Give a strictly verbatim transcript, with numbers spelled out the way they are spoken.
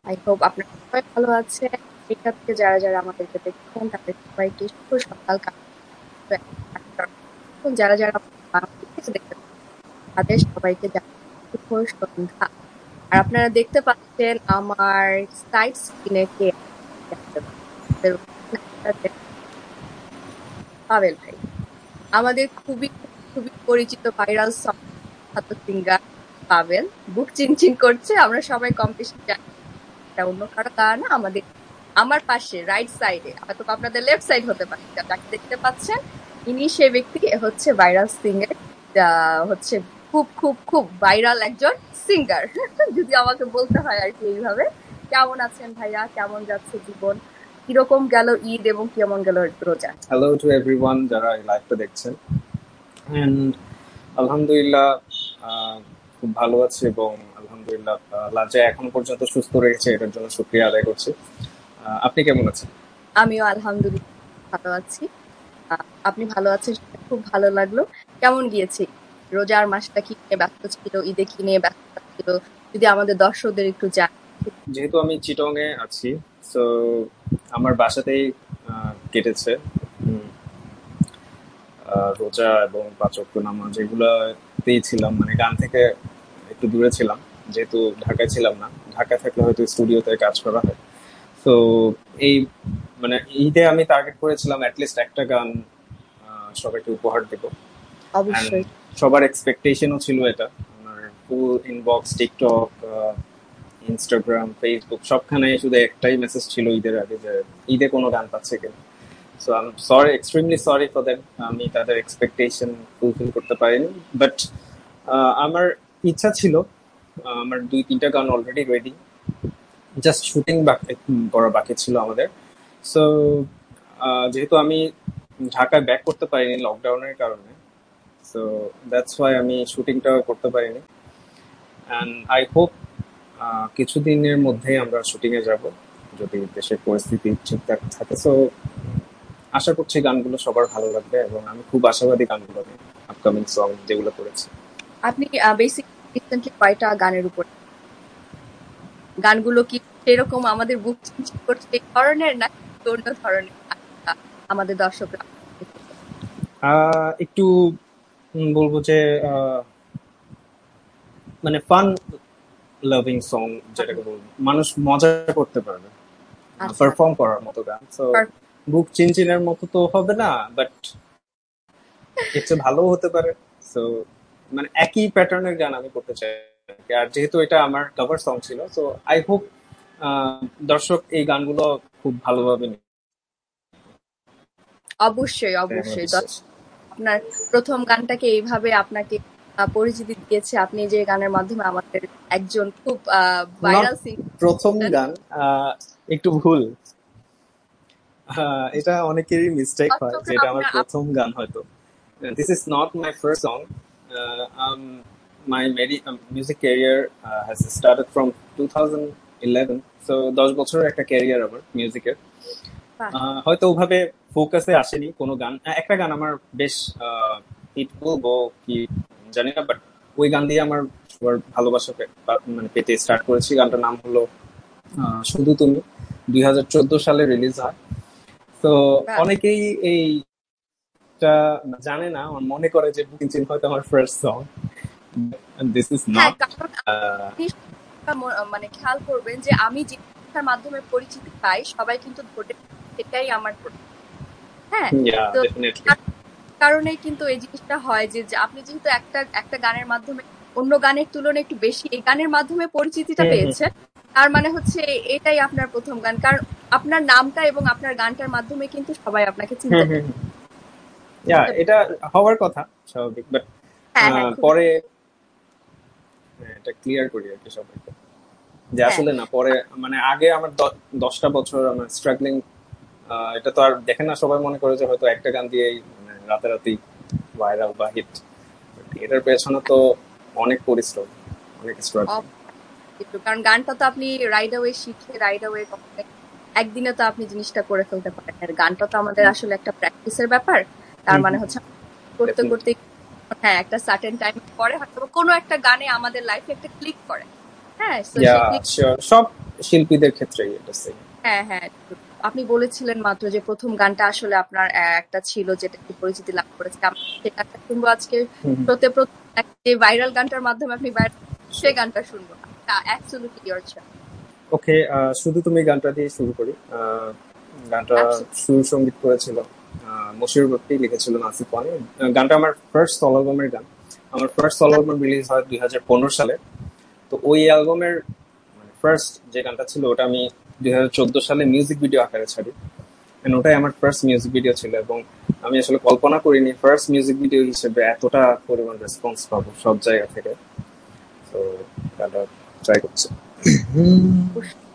I hope আপনারা সবাই ভালো আছেন। এই ক্ষেত্রে যারা যারা আমাদেরকে দেখছেন তাদের সবাইকে শুভ সকাল। যারা যারা বাংলাদেশ থেকে দেখতে তাদের সবাইকে জানাই শুভ সন্ধ্যা। আর আপনারা দেখতে পাচ্ছেন আমার সাইড স্ক্রিনে কে পাবেল ভাই, আমাদের খুবই খুবই পরিচিত ভাইরাল সং সিঙ্গার পাবেল। বুক চিনচিন করছে, আমরা সবাই কম্পিটিশন জানি অন্য কারো গান। আমাদের আমার পাশে রাইট সাইডে, হয়তো আপনাদের লেফট সাইড হতে পারে, যাকে দেখতে পাচ্ছেন ইনি সে ব্যক্তি হচ্ছে ভাইরাল সিঙ্গার, হচ্ছে খুব খুব খুব ভাইরাল একজন সিঙ্গার যদি আমাকে বলতে হয় আর কি এইভাবে। কেমন আছেন ভাইয়া, কেমন যাচ্ছে জীবন, কিরকম গেল ঈদ এবং কেমন গেল রোজা? হ্যালো টু এভরিওয়ান যারা এই লাইভটা দেখছেন, এন্ড আলহামদুলিল্লাহ খুব ভালো আছি এবং আলহামদুলিল্লাহ লাজে এখন পর্যন্ত সুস্থ রয়েছে, এটার জন্য শুকরিয়া আদায় করছি। আপনি কেমন আছেন? আমিও আলহামদুলিল্লাহ ভালো আছি। আপনি ভালো আছেন, খুব ভালো লাগলো। কেমন গিয়েছে রোজার মাসটা, কি নিয়ে ব্যস্ত ছিল, ঈদে কি নিয়ে ব্যস্ত ছিল, যদি আমাদের দর্শকদের একটু জানান। যেহেতু আমি চিটং এ আছি, সো আমার বাসাতেই কেটেছে রোজা এবং পাঁচ ওয়াক্ত নামাজ, এগুলোতেই ছিলাম। মানে গান থেকে একটু দূরে ছিলাম, যেহেতু ঢাকায় ছিলাম না। ঢাকায় থাকলে হয়তো স্টুডিওতে কাজ করা হয়। তো এই মানে ঈদে আমি টার্গেট করেছিলাম অ্যাটলিস্ট একটা গান সবাইকে উপহার দেব। অবশ্যই সবার এক্সপেকটেশনও ছিল এটা। আমার ফুল ইনবক্স, টিকটক, ইনস্টাগ্রাম, ফেসবুক সবখানে শুধু একটাই মেসেজ ছিল ঈদের আগে, যে ঈদে কোনো গান পাচ্ছে কিনা। So I am sorry, extremely sorry for that. আমি তাদের এক্সপেকটেশন ফুলফিল করতে পারিনি, বাট আমার ইচ্ছা ছিল। আমার দুই তিনটা গান অলরেডি রেডি, জাস্ট শুটিং করা বাকি ছিল আমাদের। সো যেহেতু আমি ঢাকায় ব্যাক করতে পারিনি লকডাউনের কারণে, সো দ্যাটস ওয়াই আমি শুটিংটাও করতে পারিনি। অ্যান্ড আই হোপ কিছুদিনের মধ্যেই আমরা শুটিং এ যাব, যদি দেশের পরিস্থিতি ঠিকঠাক থাকে। সো আশা করছি গানগুলো সবার ভালো লাগবে এবং আমি খুব আশাবাদী গানগুলো আপকামিং সং যেগুলো করেছি। আপনি বেসিক্যালি রিসেন্টলি কয়টা গানের উপর, গানগুলো কি সেরকম আমাদের বুক চিনচিন করছে এই ধরনের, না অন্য ধরনের আমাদের দর্শকরা? একটু বলবো যে মানে ফান লাভিং সং, যেটাকে বলবো মানুষ মজা করতে পারবে, পারফর্ম করার মতো গান। সো বুক চিনচিনের মতো তো হবে না, বাট একটু ভালো হতে পারে। সো মানে একই প্যাটার্নের গান আমি করতে চাই। আর যেহেতু এটা আমার কভার সং ছিল, সো আই হোপ দর্শক এই গানগুলো খুব ভালোভাবে নেবে। অবশ্যই অবশ্যই আপনার প্রথম গানটাকে এইভাবে আপনাকে পরিচিতি দিয়েছে, আপনি যে গানের মাধ্যমে আমাদের একজন খুব ভাইরাল সিঙ্গার। প্রথম গান একটু ভুল, এটা অনেকেরই মিস্টেক হয়, যেটা আমার প্রথম গান হয়তো। This is not my first song. My music career has started from two thousand eleven, so দশ বছরের একটা ক্যারিয়ার আমার মিউজিকের। হয়তো ওভাবে ফোকাসে আসেনি কোনো গান। একটা গান আমার বেশ হিট বলবো কি জানি না, বাট ওই গান দিয়ে আমার সবার ভালোবাসা মানে পেতে স্টার্ট করেছি। গানটার নাম হলো শুধু তুমি, দুই হাজার চোদ্দ সালে রিলিজ হয়। তো অনেকেই এইটা জানে না, আমার মনে করে যে বুকিং চিন হয়তো আমার first song. This is not. মানে খেয়াল করবেন যে আমি যেটার মাধ্যমে পরিচিতি পাই সবাই কিন্তু ধরে সেটাই আমার, হ্যাঁ, কারণে কিন্তু এই জিনিসটা হয় যে আপনি যেহেতু একটা একটা গানের মাধ্যমে অন্য গানের তুলনায় একটু বেশি এই গানের মাধ্যমে পরিচিতিটা পেয়েছেন, তার মানে হচ্ছে এটাই আপনার প্রথম গান। কারণ আপনার নামটা এবং আপনার গানটার মাধ্যমে কিন্তু সবাই আপনাকে চিনতে পারে। এটা হওয়ার কথা স্বাভাবিক, বাট পরে এটা ক্লিয়ার করি আর কি সবাইকে, যে আসলে না পরে মানে আগে আমার দশটা বছর আমার স্ট্রাগলিং, এটা তো আর দেখে না সবাই, মনে করে যে হয়তো একটা গান দিয়েই মানে রাতারাতি ভাইরাল বা হিট। এটার পেছনে তো অনেক পরিশ্রম, অনেক স্ট্রাগল। কারণ গানটা তো আপনি রাইড অ্যাওয়ে শিখে রাইড অ্যাওয়ে একদিনে তো আপনি জিনিসটা করে ফেলতে পারেন। আর গানটা তো আমাদের আসলে একটা প্র্যাকটিসের ব্যাপার। তার মানে হচ্ছে করতে করতে হ্যাঁ একটা সার্টেন টাইম পরে হয়তো কোনো একটা গানে আমাদের লাইফে একটা ক্লিক করে। হ্যাঁ, সব শিল্পীদের ক্ষেত্রেই এটা সেম। হ্যাঁ হ্যাঁ, আপনি বলেছিলেন মাত্র যে প্রথম গানটা আসলে আপনার আহ, একটা ছিল যেটা একটু পরিচিতি লাভ করেছে, আমরা সেই গানটা শুনবো আজকে। শোতে প্রথম যে ভাইরাল গানটার মাধ্যমে আপনি ভাইরাল, সেই গানটা শুনবো। Absolutely your choice. ওকে, শুধু তুমি গানটা দিয়ে শুরু করি। আহ, গানটা সুর সঙ্গীত করেছিল আহ, মশিউর ভক্তি, লিখেছিল নাসিফ ওয়ানি। আহ, গানটা আমার ফার্স্ট সলো অ্যালবামের গান। আমার ফার্স্ট সলো অ্যালবাম রিলিজ হয় দুই হাজার পনেরো সালে। তো ওই অ্যালবামের মানে ফার্স্ট যে গানটা ছিল ওটা আমি দুই হাজার চোদ্দ সালে মিউজিক ভিডিও আকারে ছাড়ি। And ওটাই আমার ফার্স্ট মিউজিক ভিডিও ছিল, এবং আমি আসলে কল্পনা করিনি ফার্স্ট মিউজিক ভিডিও হিসেবে এতটা পরিমাণ রেসপন্স পাবো সব জায়গা থেকে। তো গানটা ট্রাই করছি।